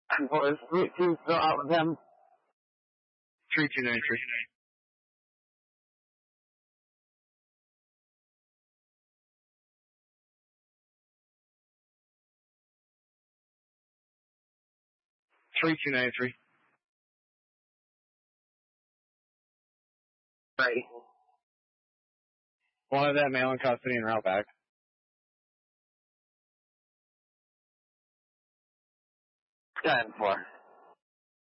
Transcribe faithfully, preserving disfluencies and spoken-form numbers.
Was three two still out with him? three two nine three. three two nine three. Right. One of that male in custody and route back. ten four.